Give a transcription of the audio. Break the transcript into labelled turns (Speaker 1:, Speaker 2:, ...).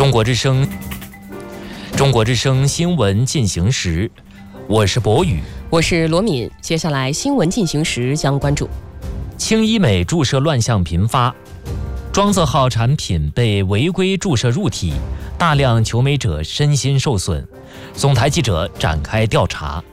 Speaker 1: 中国之声新闻进行时，我是博宇，
Speaker 2: 我是罗敏。接下来新闻进行时将关注：
Speaker 1: 轻医美注射乱象频发，庄字号产品被违规注射入体，大量求美者身心受损。总台记者展开调查。